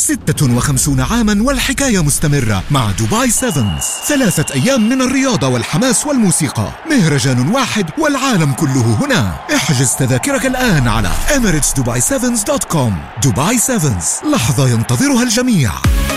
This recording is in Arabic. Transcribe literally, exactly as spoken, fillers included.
ستة وخمسين عاما والحكاية مستمرة مع دبي سيفنز. ثلاثة أيام من الرياضة والحماس والموسيقى، مهرجان واحد والعالم كله هنا. احجز تذاكرك الآن على إميريتس دبي سيفنز دوت كوم. دبي سيفنز، لحظة ينتظرها الجميع.